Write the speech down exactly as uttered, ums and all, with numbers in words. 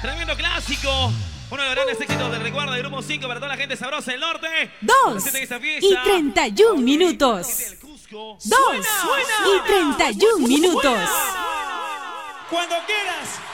Tremendo clásico. Uno de los grandes éxitos del recuerdo del Grupo cinco para toda la gente sabrosa del norte. Dos y treinta y un minutos. Dos y treinta y un minutos. Cuando quieras.